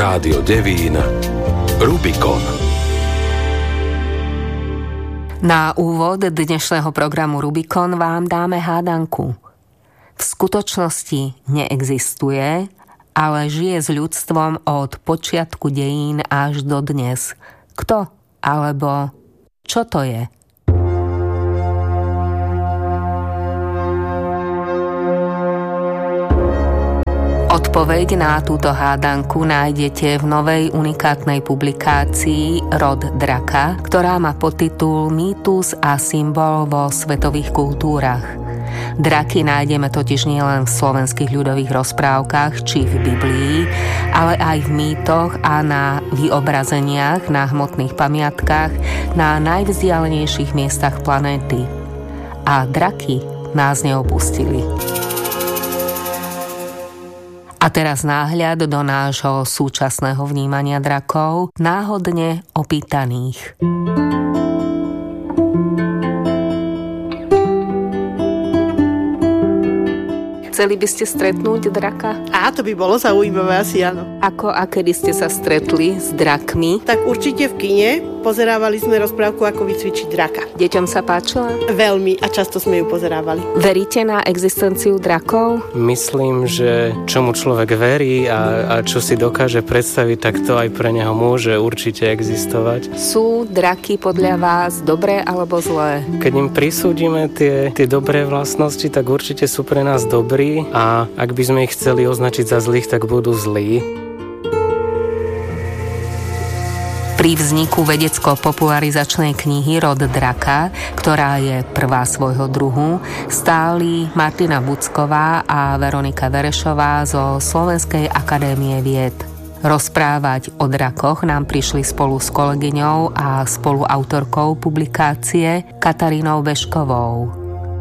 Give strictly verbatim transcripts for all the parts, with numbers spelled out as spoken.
Rádio Devín Rubikon. Na úvod dnešného programu Rubikon vám dáme hádanku. V skutočnosti neexistuje, ale žije s ľudstvom od počiatku dejín až do dnes. Kto alebo čo to je? Odpoveď na túto hádanku nájdete v novej unikátnej publikácii Rod draka, ktorá má podtitul Mýtus a symbol vo svetových kultúrach. Draky nájdeme totiž nielen v slovenských ľudových rozprávkach či v Biblii, ale aj v mýtoch a na vyobrazeniach na hmotných pamiatkách na najvzdialenejších miestach planéty. A draky nás neopustili. A teraz náhľad do nášho súčasného vnímania drakov, náhodne opýtaných. Chceli by ste stretnúť draka? Á, to by bolo zaujímavé, asi áno. Ako a kedy ste sa stretli s drakmi? Tak určite v kine. Pozerávali sme rozprávku Ako vycvičiť draka. Deťom sa páčila? Veľmi a často sme ju pozerávali. Veríte na existenciu drakov? Myslím, že čomu človek verí a, a čo si dokáže predstaviť, tak to aj pre neho môže určite existovať. Sú draky podľa vás dobré alebo zlé? Keď im prisúdime tie, tie dobré vlastnosti, tak určite sú pre nás dobrí a ak by sme ich chceli označiť za zlých, tak budú zlí. Pri vzniku vedecko-popularizačnej knihy Rod draka, ktorá je prvá svojho druhu, stáli Martina Bucková a Veronika Verešová zo Slovenskej akadémie vied. Rozprávať o drakoch nám prišli spolu s kolegyňou a spoluautorkou publikácie Katarínou Beškovou.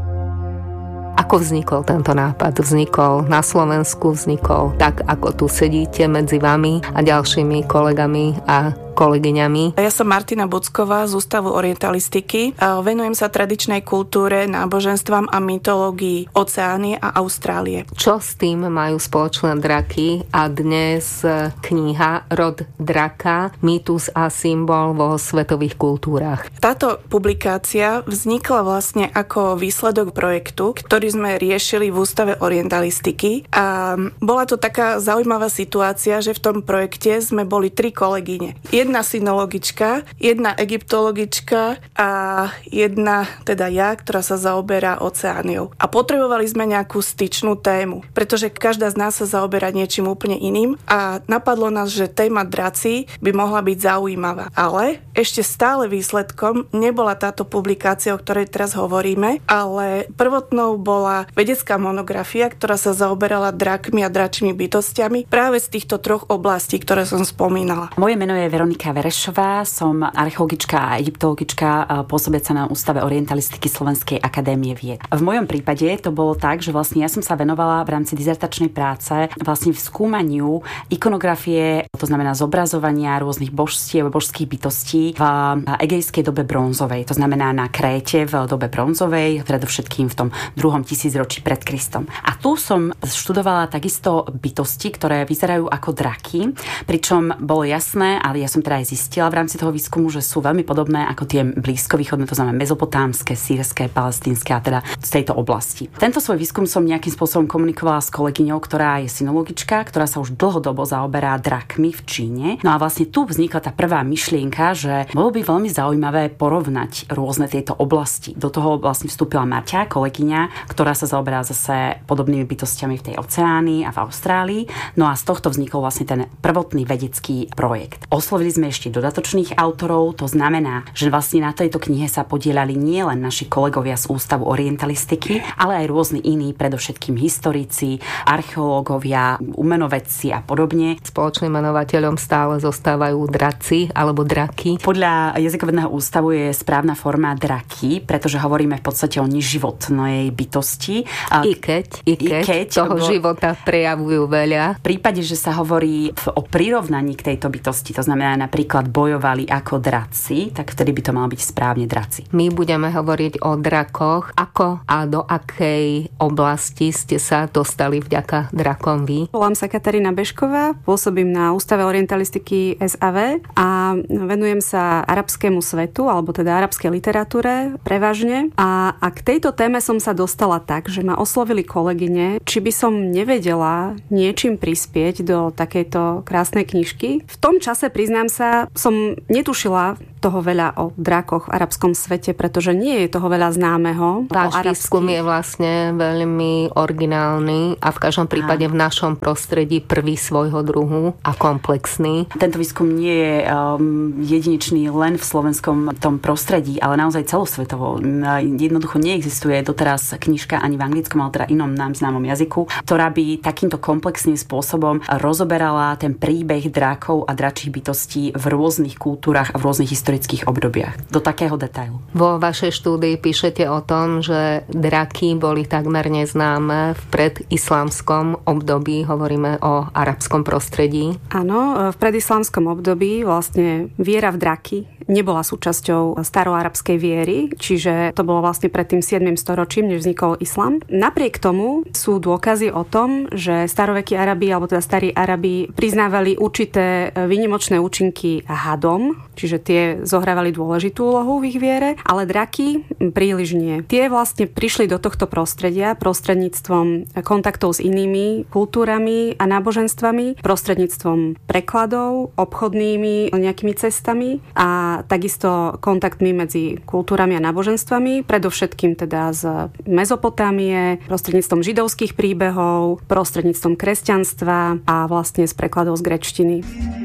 Ako vznikol tento nápad? Vznikol na Slovensku, vznikol tak, ako tu sedíte medzi vami a ďalšími kolegami a kolegyňami. Ja som Martina Bucková z Ústavu orientalistiky. Venujem sa tradičnej kultúre, náboženstvám a mytológii Oceánie a Austrálie. Čo s tým majú spoločné draky a dnes kniha Rod draka, mýtus a symbol vo svetových kultúrach? Táto publikácia vznikla vlastne ako výsledok projektu, ktorý sme riešili v Ústave orientalistiky a bola to taká zaujímavá situácia, že v tom projekte sme boli tri kolegyne. Jedna synologička, jedna egyptologička a jedna teda ja, ktorá sa zaoberá oceániou. A potrebovali sme nejakú styčnú tému, pretože každá z nás sa zaoberá niečím úplne iným a napadlo nás, že téma draci by mohla byť zaujímavá. Ale ešte stále výsledkom nebola táto publikácia, o ktorej teraz hovoríme, ale prvotnou bola vedecká monografia, ktorá sa zaoberala drakmi a dračími bytostiami práve z týchto troch oblastí, ktoré som spomínala. Moje meno je Veronika Verešová, som archeologička a egyptologička pôsobiaca na Ústave orientalistiky Slovenskej akadémie vied. V mojom prípade to bolo tak, že vlastne ja som sa venovala v rámci dizertačnej práce vlastne v skúmaniu ikonografie, to znamená zobrazovania rôznych božstiev, božských bytostí v egejskej dobe bronzovej, to znamená na Kréte v dobe bronzovej, predovšetkým v tom druhom tisícročí pred Kristom. A tu som študovala takisto bytosti, ktoré vyzerajú ako draky, pričom bolo jasné, ale ja som teda aj zistila v rámci toho výskumu, že sú veľmi podobné ako tie blízkovýchodné, to znamená mezopotámske, sýrske, palestínske a teda z tejto oblasti. Tento svoj výskum som nejakým spôsobom komunikovala s kolegyňou, ktorá je synologička, ktorá sa už dlhodobo zaoberá drakmi v Číne. No a vlastne tu vznikla tá prvá myšlienka, že bolo by veľmi zaujímavé porovnať rôzne tieto oblasti. Do toho vlastne vstúpila Marťa, kolegyňa, ktorá sa zaoberá zase podobnými bytostiami v tej Oceánii a v Austrálii. No a z tohto vznikol vlastne ten prvotný vedecký projekt. Oslovili sme ešte dodatočných autorov, to znamená, že vlastne na tejto knihe sa podieľali nielen naši kolegovia z Ústavu orientalistiky, ale aj rôzni iní, predovšetkým historici, archeológovia, umenovedci a podobne. Spoločným menovateľom stále zostávajú draci alebo draky. Podľa jazykovedného ústavu je správna forma draky, pretože hovoríme v podstate o neživotnej bytosti. I keď, i keď, I keď toho bo... života prejavujú veľa. V prípade, že sa hovorí o prirovnaní k tejto bytosti, to znamená, napríklad bojovali ako draci, tak vtedy by to mal byť správne draci. My budeme hovoriť o drakoch. Ako a do akej oblasti ste sa dostali vďaka drakom vy? Volám sa Katarína Bešková, pôsobím na Ústave orientalistiky es á vé a venujem sa arabskému svetu, alebo teda arabskej literatúre prevažne. A, a k tejto téme som sa dostala tak, že ma oslovili kolegyne, či by som nevedela niečím prispieť do takejto krásnej knižky. V tom čase, priznám sa, som netušila toho veľa o drakoch v arabskom svete, pretože nie je toho veľa známeho. Váš výskum je vlastne veľmi originálny a v každom prípade v našom prostredí prvý svojho druhu a komplexný. Tento výskum nie je um, jedinečný len v slovenskom tom prostredí, ale naozaj celosvetovo. Jednoducho neexistuje doteraz knižka ani v anglickom, ale teda inom nám známom jazyku, ktorá by takýmto komplexným spôsobom rozoberala ten príbeh drakov a dračích bytostí v rôznych kultúrach a v rôznych historických obdobiach. Do takého detailu. Vo vašej štúdii píšete o tom, že draky boli takmer neznáme v predislámskom období, hovoríme o arabskom prostredí. Áno, v predislámskom období vlastne viera v draky nebola súčasťou staroarabskej viery, čiže to bolo vlastne pred tým siedmym storočím, než vznikol islám. Napriek tomu sú dôkazy o tom, že starovekí Arabi, alebo teda starí Arabi priznávali určité výnimočné účinky hadom, čiže tie zohrávali dôležitú úlohu v ich viere, ale draky príliš nie. Tie vlastne prišli do tohto prostredia prostredníctvom kontaktov s inými kultúrami a náboženstvami, prostredníctvom prekladov, obchodnými nejakými cestami a takisto kontaktmi medzi kultúrami a náboženstvami, predovšetkým teda z Mezopotámie, prostredníctvom židovských príbehov, prostredníctvom kresťanstva a vlastne z prekladov z gréčtiny.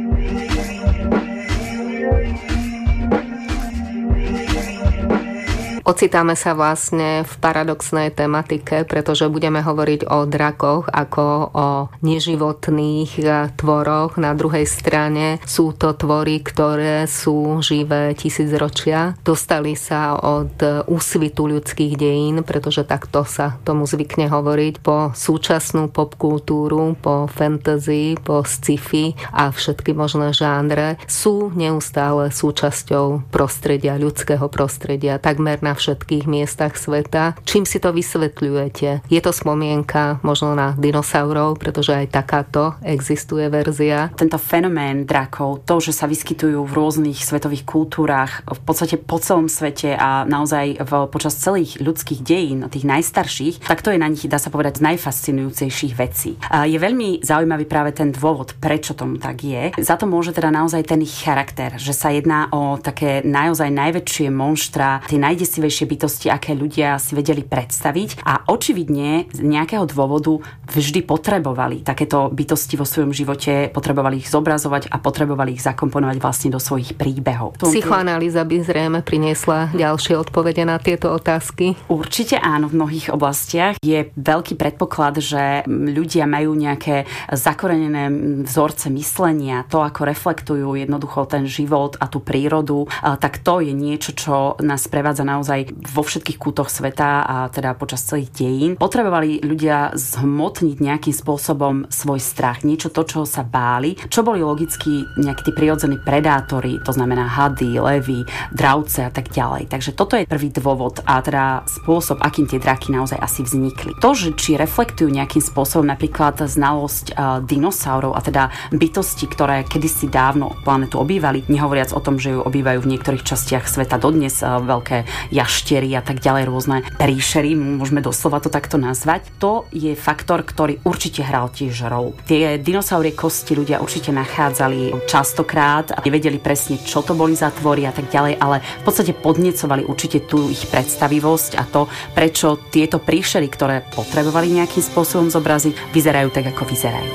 Ocitáme sa vlastne v paradoxnej tematike, pretože budeme hovoriť o drakoch ako o neživotných tvoroch. Na druhej strane sú to tvory, ktoré sú živé tisícročia. Dostali sa od úsvitu ľudských dejín, pretože takto sa tomu zvykne hovoriť, po súčasnú popkultúru, po fantasy, po sci-fi a všetky možné žánre. Sú neustále súčasťou prostredia, ľudského prostredia, takmer na všetkých miestach sveta. Čím si to vysvetľujete? Je to spomienka možno na dinosaurov, pretože aj takáto existuje verzia? Tento fenomén drakov, to, že sa vyskytujú v rôznych svetových kultúrach, v podstate po celom svete a naozaj v, počas celých ľudských dejín, tých najstarších, tak to je na nich, dá sa povedať, z najfascinujúcejších vecí. A je veľmi zaujímavý práve ten dôvod, prečo tomu tak je. Za to môže teda naozaj ten ich charakter, že sa jedná o také naozaj najväčšie monštra, tie najdesivejšie bytosti, aké ľudia si vedeli predstaviť a očividne z nejakého dôvodu vždy potrebovali takéto bytosti vo svojom živote, potrebovali ich zobrazovať a potrebovali ich zakomponovať vlastne do svojich príbehov. Psychoanalýza by zrejme priniesla ďalšie odpovede na tieto otázky? Určite áno, v mnohých oblastiach. Je veľký predpoklad, že ľudia majú nejaké zakorenené vzorce myslenia, to, ako reflektujú jednoducho ten život a tú prírodu, tak to je niečo, čo nás prevádza naozaj vo všetkých kútoch sveta a teda počas celých dejín. Potrebovali ľudia zhmotniť nejakým spôsobom svoj strach. Niečo to, čo sa báli, čo boli logicky nejakí tí prirodzení predátori, to znamená hady, levy, dravce a tak ďalej. Takže toto je prvý dôvod a teda spôsob, akým tie draky naozaj asi vznikli. To, že či reflektujú nejakým spôsobom napríklad znalosť uh, dinosaurov a teda bytosti, ktoré kedysi dávno planetu obývali, nehovoriac o tom, že ju obývajú v niektorých častiach sveta dodnes, uh, veľké jaštery a tak ďalej, rôzne príšery, môžeme doslova to takto nazvať. To je faktor, ktorý určite hral tiež rolu. Tie dinosaurie kosti ľudia určite nachádzali častokrát a nevedeli presne, čo to boli za tvory a tak ďalej, ale v podstate podnecovali určite tú ich predstavivosť a to, prečo tieto príšery, ktoré potrebovali nejakým spôsobom zobraziť, vyzerajú tak, ako vyzerajú.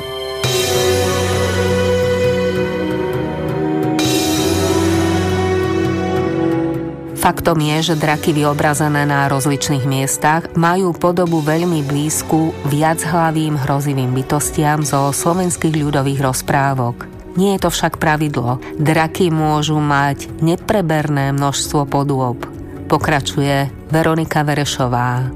Faktom je, že draky vyobrazené na rozličných miestach majú podobu veľmi blízku viachlavým hrozivým bytostiam zo slovenských ľudových rozprávok. Nie je to však pravidlo. Draky môžu mať nepreberné množstvo podôb. Pokračuje Veronika Verešová.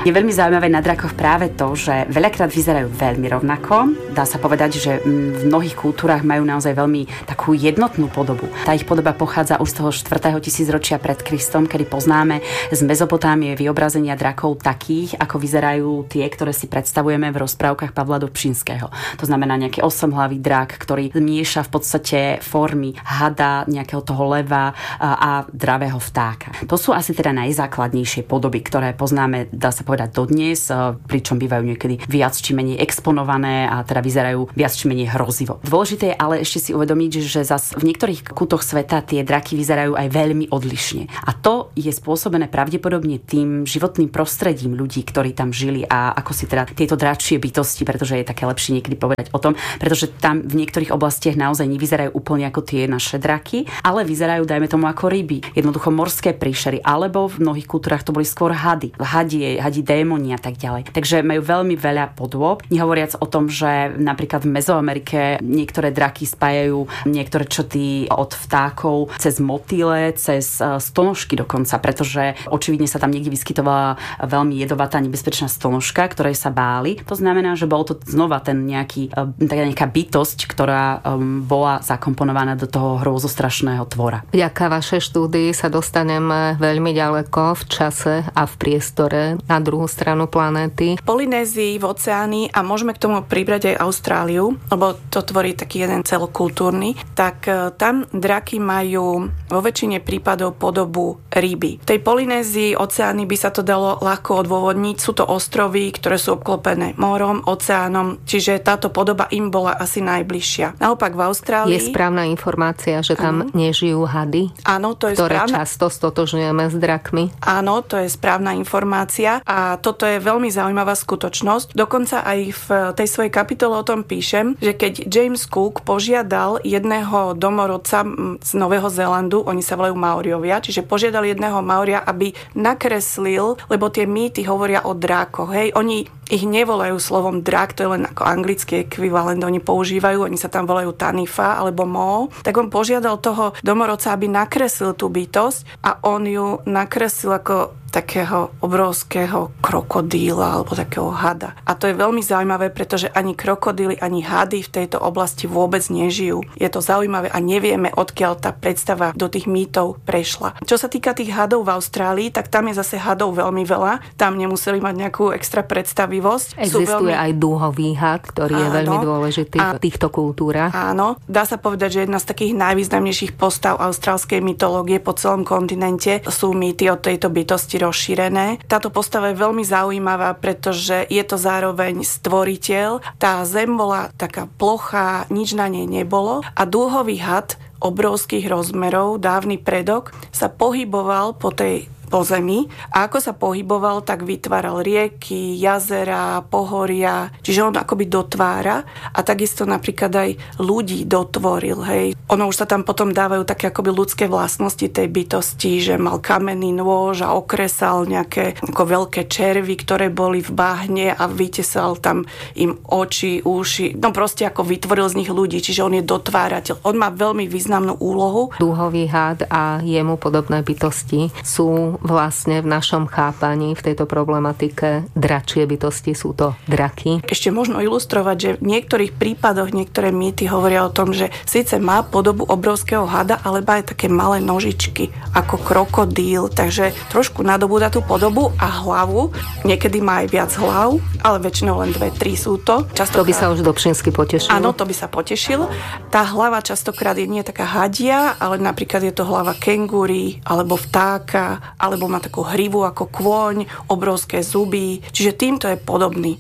Je veľmi zaujímavé na drakoch práve to, že veľakrát vyzerajú veľmi rovnako. Dá sa povedať, že v mnohých kultúrach majú naozaj veľmi takú jednotnú podobu. Tá ich podoba pochádza už z toho štvrtého tisícročia pred Kristom, kedy poznáme z Mezopotámie vyobrazenia drakov takých, ako vyzerajú tie, ktoré si predstavujeme v rozprávkach Pavla Dobšinského. To znamená nejaký osemhlavý drak, ktorý mieša v podstate formy hada, nejakého toho leva a dravého vtáka. To sú asi teda najzákladnejšie podoby, ktoré poznáme, dá sa povedať, dodnes, pričom bývajú niekedy viac či menej exponované a teda vyzerajú viac či menej hrozivo. Dôležité je ale ešte si uvedomiť, že zas v niektorých kútoch sveta tie draky vyzerajú aj veľmi odlišne. A to je spôsobené pravdepodobne tým životným prostredím ľudí, ktorí tam žili a ako si teda tieto dračie bytosti, pretože je také lepšie niekedy povedať o tom, pretože tam v niektorých oblastiach naozaj nevyzerajú úplne ako tie naše draky, ale vyzerajú, dajme tomu, ako ryby, jednoducho morské príšery, alebo v mnohých kultúrach to boli skôr hady, hadie, hadí démoni a tak ďalej. Takže majú veľmi veľa podôb. Nehovoriac o tom, že napríklad v Mezoamerike niektoré draky spájajú niektoré črty od vtákov cez motýle, cez stonožky dokonca, pretože očividne sa tam niekde vyskytovala veľmi jedovatá nebezpečná stonožka, ktorej sa báli. To znamená, že bol to znova ten nejaký, taká nejaká bytosť, ktorá um, bola zakomponovaná do toho hrôzostrašného tvora. Vďaka vašej štúdii sa dostaneme veľmi ďaleko v čase a v priestore na druhú stranu planéty. V Polynézii, v oceáni a môžeme k tomu pribrať aj Austráliu, lebo to tvorí taký jeden celokultúrny, tak tam draky majú vo väčšine prípadov podobu ryby. V tej Polynézii, oceány by sa to dalo ľahko odôvodniť. Sú to ostrovy, ktoré sú obklopené morom, oceánom, čiže táto podoba im bola asi najbližšia. Naopak v Austrálii... Je správna informácia, že tam ano. Nežijú hady? Áno, to je ktoré správna... často stotožňujeme s drakmi? Áno, to je správna informácia a toto je veľmi zaujímavá skutočnosť. Dokonca aj v tej svojej kapitole o tom píšem, že keď James Cook požiadal jedného domorodca z Nového Zélandu, oni sa volajú Maoriovia, čiže požiadal jedného Maoria, aby nakreslil, lebo tie mýty hovoria o drákoch, hej, oni ich nevolajú slovom drak, to je len ako anglický ekvivalent, oni používajú, oni sa tam volajú Tanifa alebo Mo, tak on požiadal toho domorodca, aby nakreslil tú bytosť a on ju nakreslil ako takého obrovského krokodíla alebo takého hada. A to je veľmi zaujímavé, pretože ani krokodíly, ani hady v tejto oblasti vôbec nežijú. Je to zaujímavé a nevieme, odkiaľ tá predstava do tých mýtov prešla. Čo sa týka tých hadov v Austrálii, tak tam je zase hadov veľmi veľa. Tam nemuseli mať nejakú extra predstavivosť. Existuje veľmi... aj dúhový had, ktorý áno, je veľmi dôležitý a... v týchto kultúrach. Áno, dá sa povedať, že jedna z takých najvýznamnejších postav austrálskej mytológie po celom kontinente sú mýty o tejto bytosti rozšírené. Táto postava je veľmi zaujímavá, pretože je to zároveň stvoriteľ. Tá zem bola taká plochá, nič na nej nebolo a dúhový had obrovských rozmerov, dávny predok, sa pohyboval po tej po zemi a ako sa pohyboval, tak vytváral rieky, jazera, pohoria, čiže on akoby dotvára a takisto napríklad aj ľudí dotvoril, hej. Ono už sa tam potom dávajú také akoby ľudské vlastnosti tej bytosti, že mal kamenný nôž a okresal nejaké ako veľké červy, ktoré boli v bahne a vytesal tam im oči, uši, no proste ako vytvoril z nich ľudí, čiže on je dotvárateľ. On má veľmi významnú úlohu. Dúhový had a jemu podobné bytosti sú vlastne v našom chápaní v tejto problematike dračie bytosti, sú to draky. Ešte možno ilustrovať, že v niektorých prípadoch niektoré mýty hovoria o tom, že síce má podobu obrovského hada, ale má aj také malé nožičky, ako krokodíl, takže trošku nadobúda tú podobu a hlavu. Niekedy má aj viac hlav, ale väčšinou len dve, tri sú to. Častokrát... To by sa už Dobšinsky potešil. Áno, to by sa potešil. Tá hlava častokrát je nie taká hadia, ale napríklad je to hlava kengúry alebo vtáka, alebo má takú hrivu ako kôň, obrovské zuby, čiže týmto je podobný.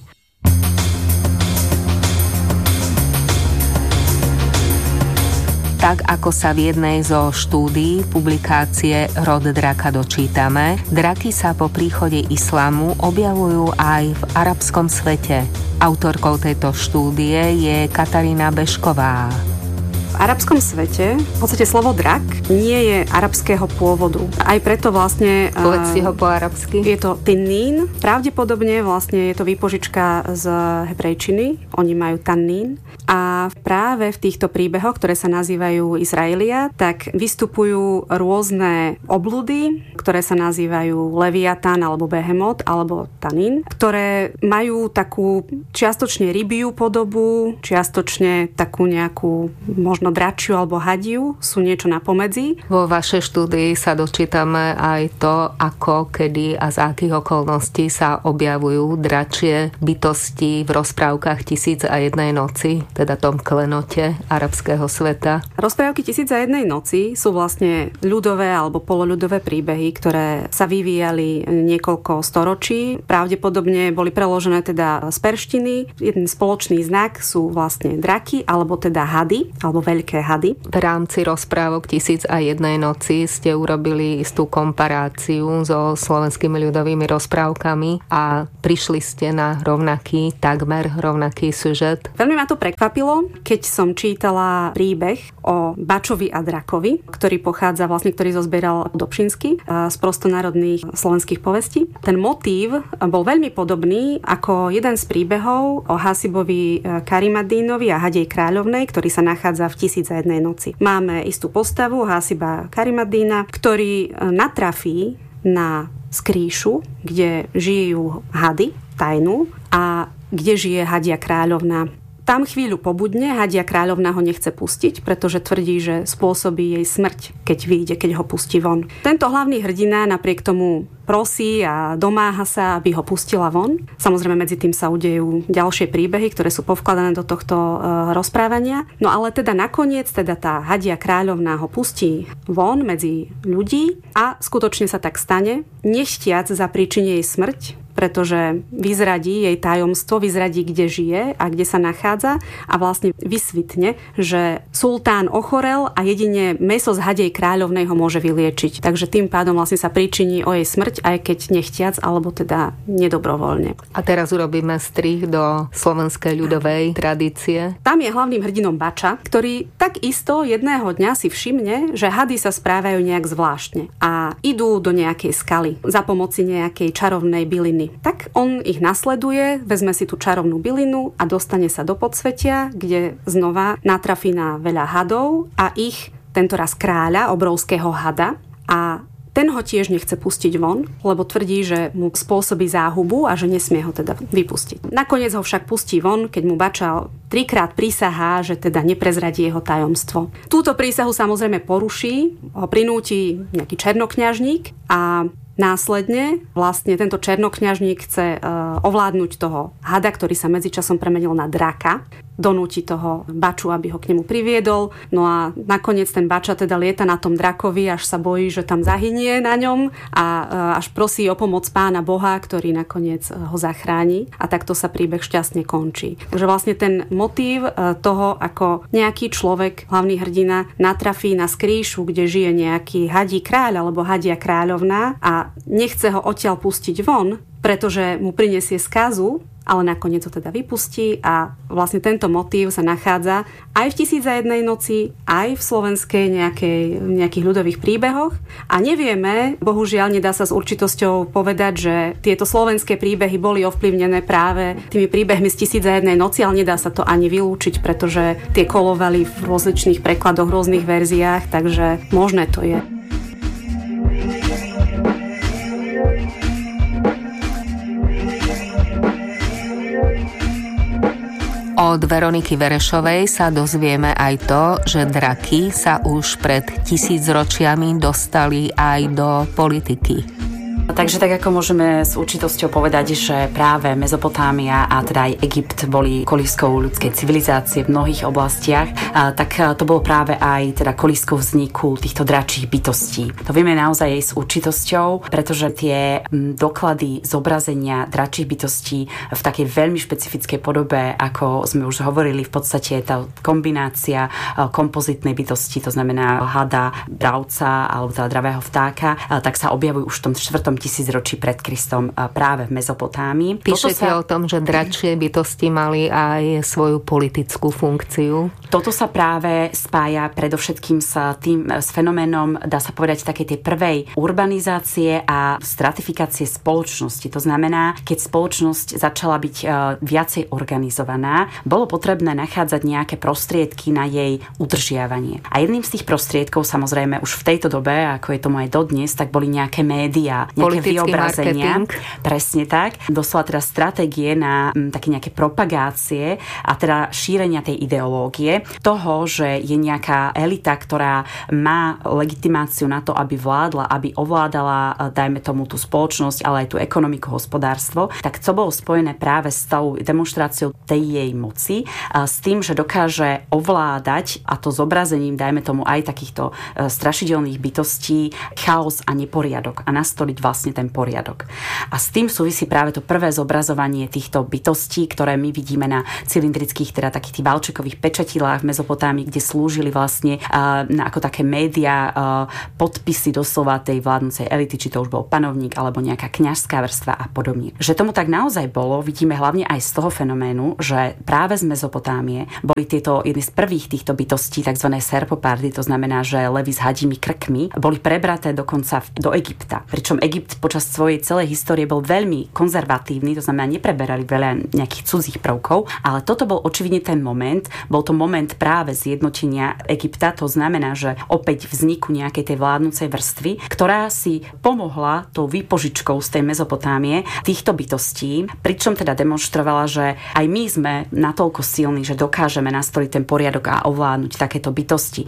Tak ako sa v jednej zo štúdií publikácie Rod draka dočítame, draky sa po príchode islamu objavujú aj v arabskom svete. Autorkou tejto štúdie je Katarína Bešková. V arabskom svete v podstate slovo drak nie je arabského pôvodu. Aj preto vlastne... Povedzte ho po arabsky. Je to tinnín. Pravdepodobne vlastne je to výpožička z hebrejčiny. Oni majú tannín. A práve v týchto príbehoch, ktoré sa nazývajú Izraelia, tak vystupujú rôzne obludy, ktoré sa nazývajú Leviatán alebo Behemot alebo Tanín, ktoré majú takú čiastočne rybiu podobu, čiastočne takú nejakú možno dračiu alebo hadiu, sú niečo na pomedzi. Vo vašej štúdii sa dočítame aj to, ako, kedy a z akých okolností sa objavujú dračie bytosti v rozprávkach Tisíc a jednej noci, teda tom klenote arabského sveta. Rozprávky Tisíc a jednej noci sú vlastne ľudové alebo poloľudové príbehy, ktoré sa vyvíjali niekoľko storočí. Pravdepodobne boli preložené teda z perštiny. Jeden spoločný znak sú vlastne draky, alebo teda hady, alebo veľké hady. V rámci rozprávok Tisíc a jednej noci ste urobili istú komparáciu so slovenskými ľudovými rozprávkami a prišli ste na rovnaký, takmer rovnaký sužet. Veľmi ma to prekvapilo, keď som čítala príbeh o Bačovi a drakovi, ktorý pochádza vlastne, ktorý zozbieral Dobšinsky z prostonárodných slovenských povestí. Ten motív bol veľmi podobný ako jeden z príbehov o Hasibovi Karimadínovi a Hadej kráľovnej, ktorý sa nachádza v Tisíc a jednej noci. Máme istú postavu Hasiba Karimadína, ktorý natrafí na skrýšu, kde žijú hady, tajnú, a kde žije Hadia kráľovna. Tam chvíľu pobudne, Hadia kráľovna ho nechce pustiť, pretože tvrdí, že spôsobí jej smrť, keď vyjde, keď ho pustí von. Tento hlavný hrdina napriek tomu prosí a domáha sa, aby ho pustila von. Samozrejme, medzi tým sa udejú ďalšie príbehy, ktoré sú povkladané do tohto e, rozprávania. No ale teda nakoniec, teda tá Hadia kráľovna ho pustí von medzi ľudí a skutočne sa tak stane, nechtiac zapríčiní jej smrť, pretože vyzradí jej tajomstvo, vyzradí, kde žije a kde sa nachádza a vlastne vysvitne, že sultán ochorel a jedine mäso z Hadej kráľovnej ho môže vyliečiť. Takže tým pádom vlastne sa pričiní o jej smrť, aj keď nechtiac, alebo teda nedobrovoľne. A teraz urobíme strih do slovenskej ľudovej tradície. Tam je hlavným hrdinom Bača, ktorý takisto jedného dňa si všimne, že hady sa správajú nejak zvláštne a idú do nejakej skaly za pomoci nejakej čarovnej byliny. Tak on ich nasleduje, vezme si tú čarovnú bylinu a dostane sa do podsvetia, kde znova natrafí na veľa hadov a ich, tentoraz kráľa, obrovského hada, a ten ho tiež nechce pustiť von, lebo tvrdí, že mu spôsobí záhubu a že nesmie ho teda vypustiť. Nakoniec ho však pustí von, keď mu Bača trikrát prísahá, že teda neprezradí jeho tajomstvo. Túto prísahu samozrejme poruší, ho prinúti nejaký černokňažník a následne vlastne tento černokňažník chce ovládnuť toho hada, ktorý sa medzičasom premenil na draka. Donúti toho Baču, aby ho k nemu priviedol. No a nakoniec ten Bača teda lieta na tom drakovi, až sa bojí, že tam zahynie na ňom a až prosí o pomoc pána Boha, ktorý nakoniec ho zachráni. A takto sa príbeh šťastne končí. Takže vlastne ten motív toho, ako nejaký človek, hlavný hrdina, natrafí na skrýšu, kde žije nejaký hadí kráľ alebo hadia kráľovná a nechce ho odtiaľ pustiť von, pretože mu prinesie skazu, ale nakoniec ho teda vypustí a vlastne tento motív sa nachádza aj v Tisíc a jednej noci, aj v slovenskej nejakej, nejakých ľudových príbehoch a nevieme, bohužiaľ nedá sa s určitosťou povedať, že tieto slovenské príbehy boli ovplyvnené práve tými príbehmi z Tisíc a jednej noci, ale nedá sa to ani vylúčiť, pretože tie kolovali v rozličných prekladoch, rôznych verziách, takže možné to je. Od Veroniky Verešovej sa dozvieme aj to, že draky sa už pred tisícročiami dostali aj do politiky. Takže tak ako môžeme s určitosťou povedať, že práve Mezopotámia a teda aj Egypt boli kolískou ľudskej civilizácie v mnohých oblastiach, tak to bolo práve aj teda kolískou vzniku týchto dračích bytostí. To vieme naozaj aj s určitosťou, pretože tie doklady zobrazenia dračích bytostí v takej veľmi špecifickej podobe, ako sme už hovorili, v podstate tá kombinácia kompozitnej bytosti, to znamená hada, bravca alebo teda dravého vtáka, tak sa objavujú už v tom štvrtom štvrtom tisícročí pred Kristom práve v Mezopotámii. Píšete sa... o tom, že dračie bytosti mali aj svoju politickú funkciu? Toto sa práve spája predovšetkým s tým s fenoménom, dá sa povedať, také tej prvej urbanizácie a stratifikácie spoločnosti. To znamená, keď spoločnosť začala byť viacej organizovaná, bolo potrebné nachádzať nejaké prostriedky na jej udržiavanie. A jedným z tých prostriedkov, samozrejme už v tejto dobe, ako je tomu aj dodnes, tak boli nejaké médiá, nejaké politický vyobrazenia. Marketing. Presne tak. Doslova teda stratégie na m, také nejaké propagácie a teda šírenia tej ideológie toho, že je nejaká elita, ktorá má legitimáciu na to, aby vládla, aby ovládala, dajme tomu, tú spoločnosť, ale aj tú ekonomiku, hospodárstvo, tak to bolo spojené práve s tou demonštráciou tej jej moci, s tým, že dokáže ovládať, a to zobrazením, dajme tomu, aj takýchto strašidelných bytostí, chaos a neporiadok a nastoliť vlastne ten poriadok. A s tým súvisí práve to prvé zobrazovanie týchto bytostí, ktoré my vidíme na cylindrických, teda takých tých valčekových pečatilách v Mezopotámii, kde slúžili vlastne uh, ako také médiá, uh, podpisy doslova tej vládnucej elity, či to už bol panovník alebo nejaká kňažská vrstva a podobne. Že tomu tak naozaj bolo, vidíme hlavne aj z toho fenoménu, že práve z Mezopotámie boli tieto jedny z prvých týchto bytostí, tzv. Serpopardy, to znamená, že levy s hadími krkmi, boli prebraté dokonca do Egypta. Pričom Egypt počas svojej celej histórie bol veľmi konzervatívny, to znamená, nepreberali veľa nejakých cudzích prvkov, ale toto bol očividne ten moment, bol to moment práve zjednotenia Egypta, to znamená, že opäť vzniku nejakej tej vládnucej vrstvy, ktorá si pomohla tou výpožičkou z tej Mezopotámie týchto bytostí, pričom teda demonstrovala, že aj my sme natoľko silní, že dokážeme nastoliť ten poriadok a ovládnuť takéto bytosti.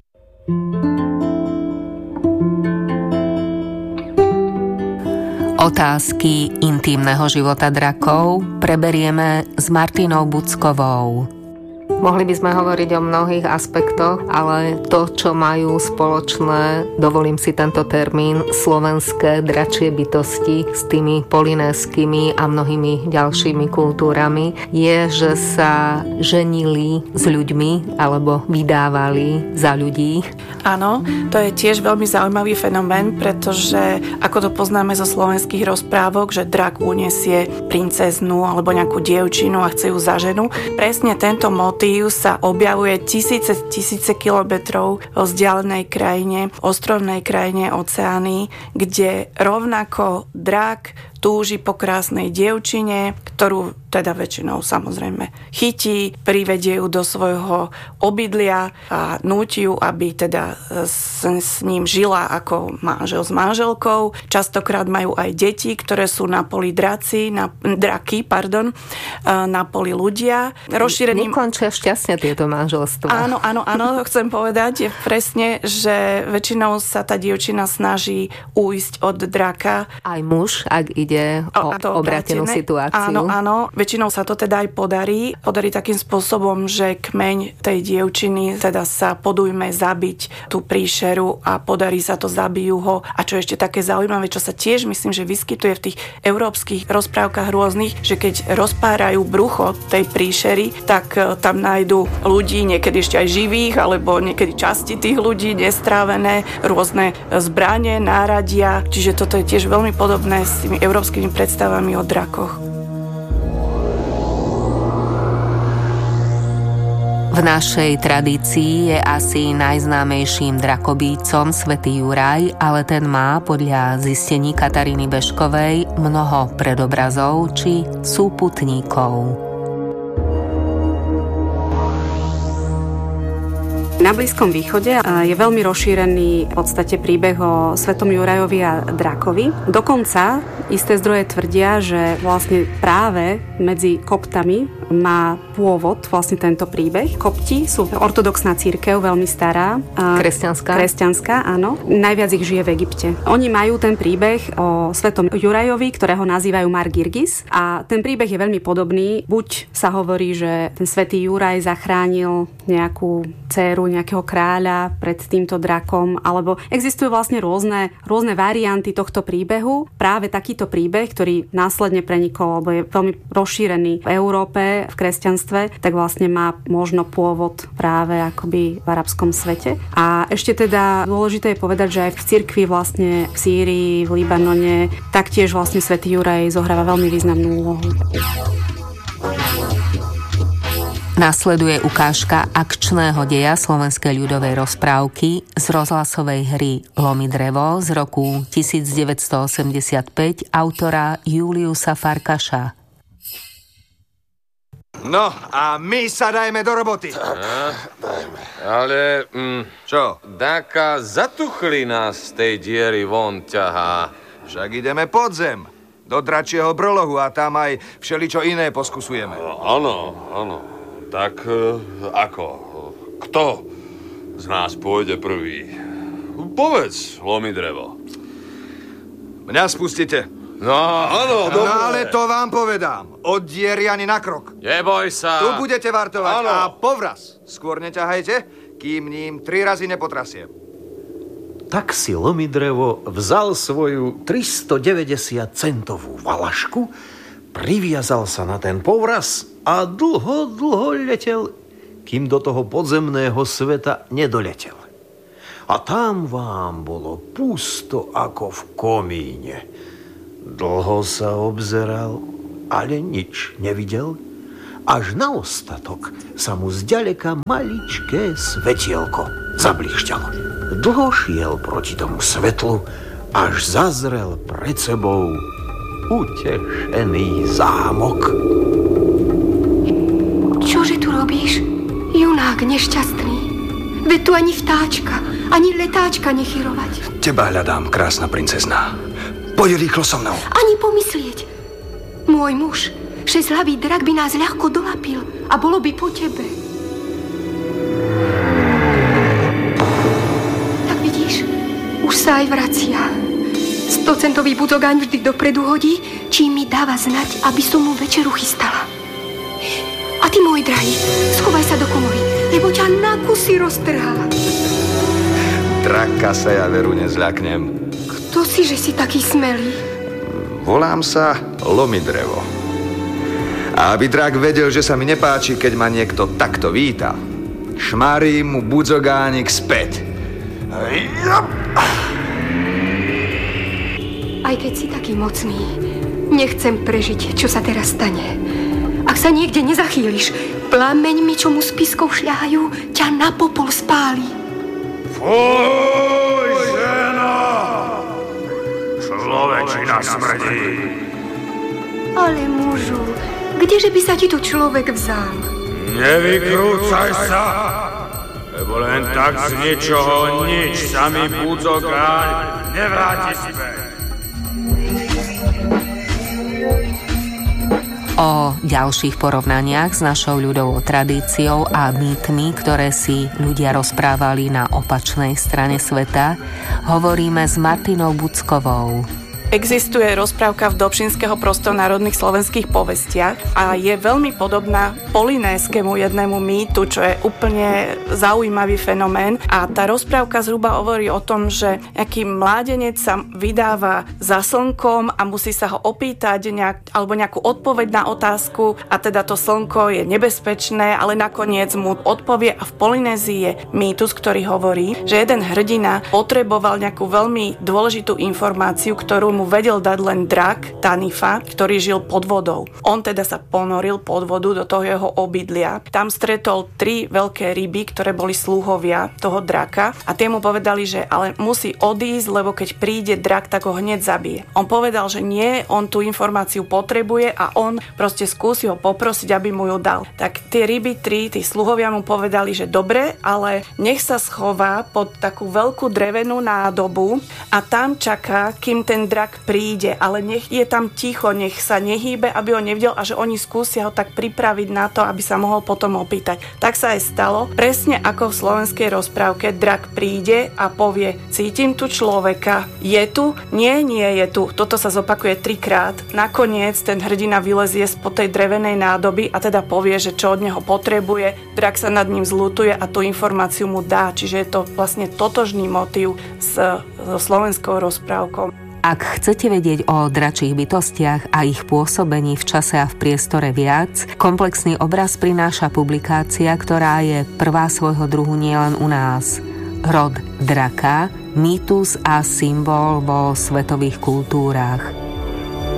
Otázky intímneho života drakov preberieme s Martinou Buckovou. Mohli by sme hovoriť o mnohých aspektoch, ale to, čo majú spoločné, dovolím si tento termín, slovenské dračie bytosti s tými polynéskými a mnohými ďalšími kultúrami, je, že sa ženili s ľuďmi alebo vydávali za ľudí. Áno, to je tiež veľmi zaujímavý fenomén, pretože ako to poznáme zo slovenských rozprávok, že drak uniesie princeznu alebo nejakú dievčinu a chce ju za ženu. Presne tento motív sa objavuje tisíce, tisíce kilometrov v vzdialenej krajine, ostrovnej krajine Oceánii, kde rovnako drak túži po krásnej dievčine, ktorú teda väčšinou samozrejme chytí, privedie ju do svojho obydlia a núti ju, aby teda s, s ním žila ako manžel s manželkou. Častokrát majú aj deti, ktoré sú na poli draci, na, draky, pardon, na poli ľudia. Rozšíreným... Nekončia šťastne tieto manželstvá. Áno, áno, áno, to chcem povedať je presne, že väčšinou sa tá dievčina snaží uísť od draka. Aj muž, ak ide o obratenú situáciu. Áno, áno. Väčšinou sa to teda aj podarí. Podarí takým spôsobom, že kmeň tej dievčiny teda sa podujme zabiť tú príšeru a podarí sa to, zabijú ho. A čo ešte také zaujímavé, čo sa tiež myslím, že vyskytuje v tých európskych rozprávkach rôznych, že keď rozpárajú brucho tej príšery, tak tam nájdu ľudí, niekedy ešte aj živých, alebo niekedy časti tých ľudí nestrávené, rôzne zbrane, náradia. Čiže toto je tiež veľmi podobné s tými európskymi predstavami o drakoch. V našej tradícii je asi najznámejším drakobíjcom svätý Juraj, ale ten má podľa zistení Kataríny Beškovej mnoho predobrazov či súputníkov. Na Blízkom východe je veľmi rozšírený v podstate príbeh o svätom Jurajovi a drakovi. Dokonca isté zdroje tvrdia, že vlastne práve medzi koptami má pôvod vlastne tento príbeh. Kopti sú ortodoxná cirkev, veľmi stará. Kresťanská. Kresťanská, áno. Najviac ich žije v Egypte. Oni majú ten príbeh o svätom Jurajovi, ktorého nazývajú Mar Girgis. A ten príbeh je veľmi podobný. Buď sa hovorí, že ten svätý Juraj zachránil nejakú dcéru varujú nejakého kráľa pred týmto drakom, alebo existujú vlastne rôzne, rôzne varianty tohto príbehu. Práve takýto príbeh, ktorý následne prenikol, alebo je veľmi rozšírený v Európe, v kresťanstve, tak vlastne má možno pôvod práve akoby v arabskom svete. A ešte teda dôležité je povedať, že aj v cirkvi vlastne v Sýrii, v Libanone, taktiež vlastne svätý Juraj zohráva veľmi významnú úlohu. Nasleduje ukážka akčného deja slovenskej ľudovej rozprávky z rozhlasovej hry Lomi drevo z roku devätnásťstoosemdesiatpäť autora Juliusa Farkaša. No, a my sa dajme do roboty. Ja, ale... Mm, Čo? Taká zatuchlina z tej diery von ťahá. Však ideme pod zem. Do dračieho brolohu a tam aj všeličo iné poskusujeme. Áno, áno. Tak e, ako? Kto z nás pôjde prvý? Povedz, Lomi drevo. Mňa spustite. No, áno, dobre. No, ale to vám povedám. Od diery ani na krok. Neboj sa. Tu budete vartovať Áno. a povraz. Skôr neťahajte, kým ním tri razy nepotrasiem. Tak si Lomi drevo vzal svoju tristodeväťdesiat centovú valašku, priviazal sa na ten povraz a dlho, dlho letel, kým do toho podzemného sveta nedoletel. A tam vám bolo pusto ako v komíne. Dlho sa obzeral, ale nič nevidel, až na ostatok sa mu zďaleka maličké svetielko zablišťalo. Dlho šiel proti tomu svetlu, až zazrel pred sebou utešený zámok. Čože tu robíš, junák nešťastný? Veď tu ani vtáčka, ani letáčka nechyrovať. Teba hľadám, krásna princezná. Poď rýchlo so mnou. Ani pomyslieť. Môj muž, šesťhlavý drak by nás ľahko dolapil a bolo by po tebe. Tak vidíš, už sa aj vracia. Stocentový budzogáň vždy dopredu hodí, čím mi dáva znať, aby som mu večeru chystala. A ty, môj drahý, schovaj sa do komory, lebo ťa na kusy roztrhá. Draka sa ja veru nezľaknem. Kto si, že si taký smelý? Volám sa Lomi drevo. A aby drak vedel, že sa mi nepáči, keď ma niekto takto víta, šmarím mu budzogánik späť. Aj keď si taký mocný, nechcem prežiť, čo sa teraz stane. Ak sa niekde nezachýliš, plameňmi, čo mu z piskov šľahajú, ťa na popol spáli. Fuj, žena! Človečina smrdí. Ale mužu, kdeže by sa ti tu človek vzal? Nevykrúcaj sa, lebo len tak z ničoho nič sa mi budzogáň nevráti späť. O ďalších porovnaniach s našou ľudovou tradíciou a mýtmi, ktoré si ľudia rozprávali na opačnej strane sveta, hovoríme s Martinou Buckovou. Existuje rozprávka v Dobšinského prostonárodných slovenských povestiach a je veľmi podobná polinéskému jednému mýtu, čo je úplne zaujímavý fenomén. A tá rozprávka zhruba hovorí o tom, že nejaký mládenec sa vydáva za slnkom a musí sa ho opýtať nejak, alebo nejakú odpoveď na otázku a teda to slnko je nebezpečné, ale nakoniec mu odpovie a v Polynézii je mýtus, ktorý hovorí, že jeden hrdina potreboval nejakú veľmi dôležitú informáciu, ktorú mu vedel dať len drak Tanifa, ktorý žil pod vodou. On teda sa ponoril pod vodu do toho jeho obydlia. Tam stretol tri veľké ryby, ktoré boli slúhovia toho draka a tie mu povedali, že ale musí odísť, lebo keď príde drak, tak ho hneď zabije. On povedal, že nie, on tú informáciu potrebuje a on proste skúsi ho poprosiť, aby mu ju dal. Tak tie ryby tri, tí sluhovia mu povedali, že dobre, ale nech sa schová pod takú veľkú drevenú nádobu a tam čaká, kým ten drak drak príde, ale nech je tam ticho, nech sa nehýbe, aby ho nevidel a že oni skúsia ho tak pripraviť na to, aby sa mohol potom opýtať. Tak sa aj stalo. Presne ako v slovenskej rozprávke, drak príde a povie: cítim tu človeka, je tu? Nie, nie je tu. Toto sa zopakuje trikrát. Nakoniec ten hrdina vylezie spod tej drevenej nádoby a teda povie, že čo od neho potrebuje. Drak sa nad ním zľutuje a tú informáciu mu dá. Čiže je to vlastne totožný motív s, so slovenskou rozprávkou. Ak chcete vedieť o dračích bytostiach a ich pôsobení v čase a v priestore viac, komplexný obraz prináša publikácia, ktorá je prvá svojho druhu nielen u nás. Rod draka, mýtus a symbol vo svetových kultúrach.